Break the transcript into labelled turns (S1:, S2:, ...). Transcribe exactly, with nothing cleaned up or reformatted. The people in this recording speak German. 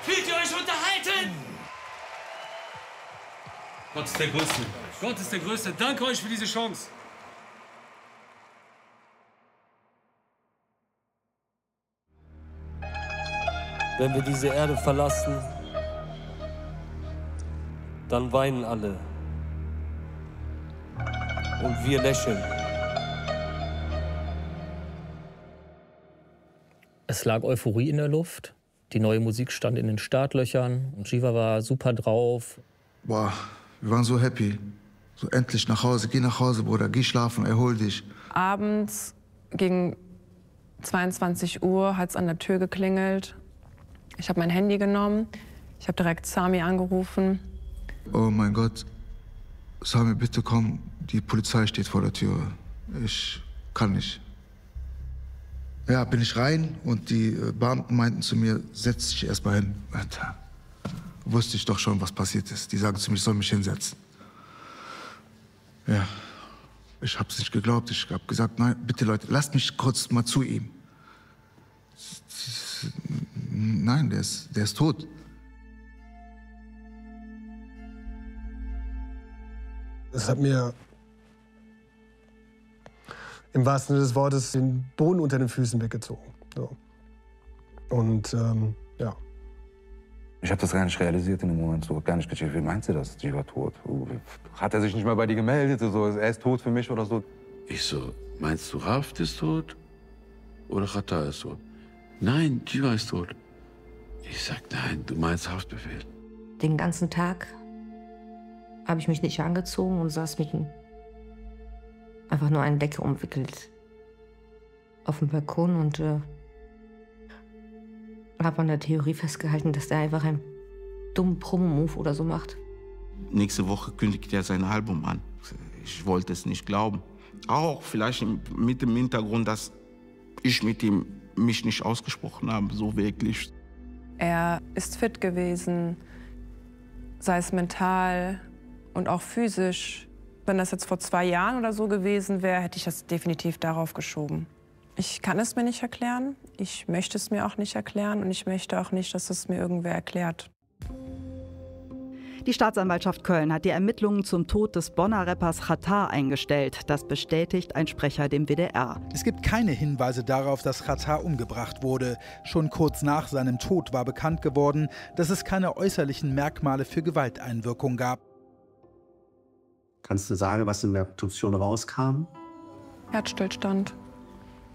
S1: Fühlt ihr euch unterhalten?
S2: Gott ist der Größte. Gott ist der Größte. Danke euch für diese Chance.
S3: Wenn wir diese Erde verlassen, dann weinen alle. Und wir lächeln.
S4: Es lag Euphorie in der Luft. Die neue Musik stand in den Startlöchern und Jiva war super drauf.
S5: Boah, wir waren so happy. So endlich nach Hause. Geh nach Hause, Bruder. Geh schlafen, erhol dich.
S6: Abends gegen zweiundzwanzig Uhr hat es an der Tür geklingelt. Ich habe mein Handy genommen. Ich habe direkt Sami angerufen.
S5: Oh mein Gott. Sami, bitte komm. Die Polizei steht vor der Tür. Ich kann nicht. Ja, bin ich rein und die Beamten meinten zu mir, setz dich erst mal hin. Alter, wusste ich doch schon, was passiert ist. Die sagen zu mir, ich soll mich hinsetzen. Ja, ich hab's nicht geglaubt. Ich hab gesagt, nein, bitte Leute, lasst mich kurz mal zu ihm. Nein, der ist, der ist tot.
S7: Es hat mir im wahrsten Sinne des Wortes den Boden unter den Füßen weggezogen. So. Und ähm, ja.
S8: Ich habe das gar nicht realisiert in dem Moment, so gar nicht gecheckt. Wie meint sie das? Die war tot. Hat er sich nicht mal bei dir gemeldet? So, er ist tot für mich oder so?
S9: Ich so, meinst du, Raft ist tot oder Chata ist tot? Nein, Jiva ist tot. Ich sag, nein, du meinst Haftbefehl.
S10: Den ganzen Tag habe ich mich nicht angezogen und saß mit ihm einfach nur eine Decke umwickelt auf dem Balkon und äh, habe an der Theorie festgehalten, dass der einfach einen dummen Promo-Move oder so macht.
S11: Nächste Woche kündigt er sein Album an. Ich wollte es nicht glauben. Auch vielleicht mit dem Hintergrund, dass ich mit ihm mich nicht ausgesprochen habe, so wirklich.
S6: Er ist fit gewesen, sei es mental und auch physisch. Wenn das jetzt vor zwei Jahren oder so gewesen wäre, hätte ich das definitiv darauf geschoben. Ich kann es mir nicht erklären, ich möchte es mir auch nicht erklären und ich möchte auch nicht, dass es mir irgendwer erklärt.
S12: Die Staatsanwaltschaft Köln hat die Ermittlungen zum Tod des Bonner Rappers Xatar eingestellt. Das bestätigt ein Sprecher dem W D R.
S13: Es gibt keine Hinweise darauf, dass Xatar umgebracht wurde. Schon kurz nach seinem Tod war bekannt geworden, dass es keine äußerlichen Merkmale für Gewalteinwirkung gab.
S14: Kannst du sagen, was in der Obduktion rauskam?
S6: Herzstillstand.